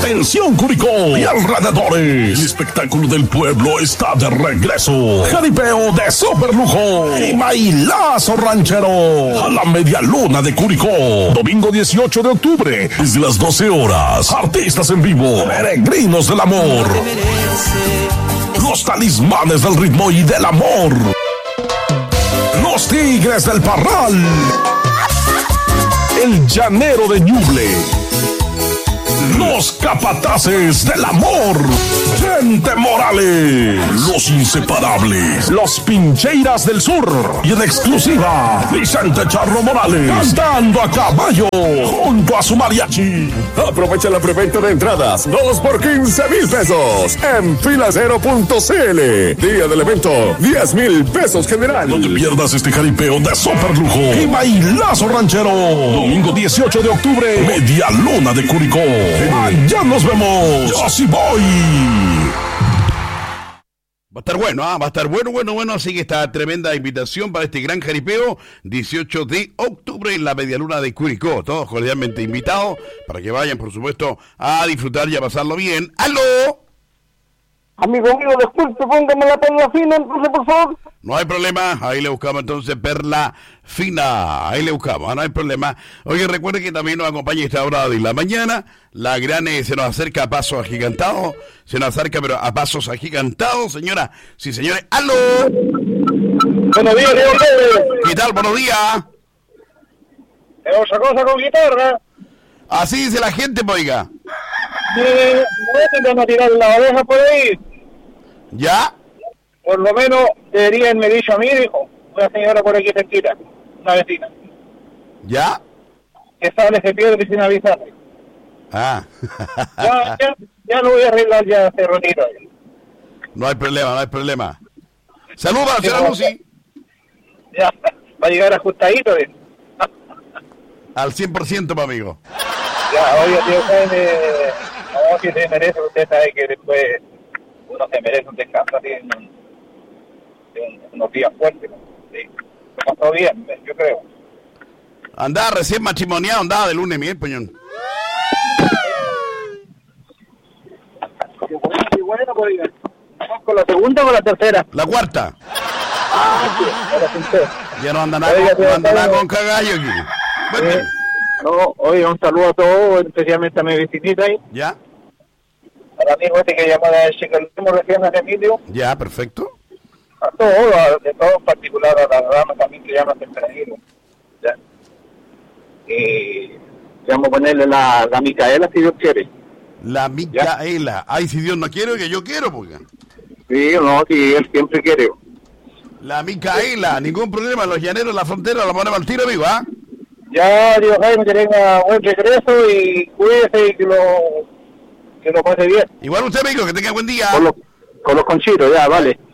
Atención Curicó y alrededores. El espectáculo del pueblo está de regreso. Jaripeo de superlujo y bailazo ranchero a la media luna de Curicó. Domingo 18 de octubre, desde las 12 horas. Artistas en vivo, peregrinos del amor. Los talismanes del ritmo y del amor. Los Tigres del Parral. El Llanero de Ñuble. Los Capataces del Amor. Chente Morales. Los Inseparables. Los Pincheiras del Sur. Y en exclusiva, Vicente Charro Morales. Cantando a caballo junto a su mariachi. Aprovecha la preventa de entradas. 2 por 15,000 pesos. En filacero.cl. Día del evento. 10,000 pesos general. No te pierdas este jaripeo de superlujo y bailazo ranchero. Domingo 18 de octubre. Media luna de Curicó. Allá nos vemos. Yo sí voy. Va a estar bueno, va a estar bueno. Así que esta tremenda invitación para este gran jaripeo, 18 de octubre en la media luna de Curicó. Todos cordialmente invitados para que vayan, por supuesto, a disfrutar y a pasarlo bien. ¡Aló! Amigo mío, disculpe, póngame la perla fina, entonces, por favor. No hay problema, ahí le buscamos entonces perla fina, ahí le buscamos, no hay problema. Oye, recuerde que también nos acompaña esta hora de la mañana, la gran se nos acerca a pasos agigantados, pero a pasos agigantados, señora, sí señores, ¡aló! Buenos días, señor Pérez. ¿Qué tal? Buenos días. Es otra cosa con guitarra. Así dice la gente, oiga. No van a tirar la oreja por ahí. ¿Ya? Por lo menos deberían me dicho a mí, dijo una señora por aquí cerquita, una vecina. ¿Ya? Que sale, se pierde sin avisarme. Ah. ya lo voy a arreglar ya hace ratito. No hay problema. Saludos, señora Lucy. Ya, va a llegar ajustadito. Al 100%, mi amigo. Ya, oye, tío Jaime, no, si se merece, usted sabe que después uno se merece un descanso, unos días fuertes, ¿no? Sí. Lo pasó bien, yo creo. Andaba recién matrimoniado, andaba de luna y miel, peñón. Qué bueno, pues, ¿con la segunda o con la tercera? La cuarta. Sí, con la tercera. Ya no anda nada con cagallo aquí. Bueno. No, oye, un saludo a todos, especialmente a mi vecinita ahí. ¿Ya? Al amigo este que llamó de Chicago recién hace Emilio. Ya, perfecto. A todos, de todo en particular, a las damas también que llaman tempranero. Ya. Y vamos a ponerle la Micaela, si Dios quiere. La Micaela. ¿Ya? Ay, si Dios no quiere, que yo quiero, porque. Sí, no, si él siempre quiere. La Micaela, ningún problema, los llaneros, la frontera, la ponemos al tiro, amigo, ¿ah? Ya, Dios Jaime, que tenga buen regreso y cuídese y que lo pase bien. Igual usted, amigo, que tenga buen día. Con los conchitos, ya, vale.